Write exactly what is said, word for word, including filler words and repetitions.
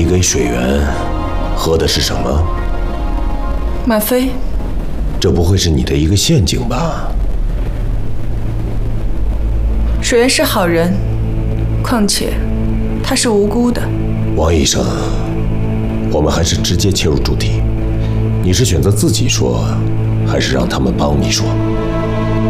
你给水源喝的是什么？ 吗啡。 这不会是你的一个陷阱吧？ 水源是好人，况且他是无辜的。 王医生，我们还是直接切入主题。你是选择自己说，还是让他们帮你说？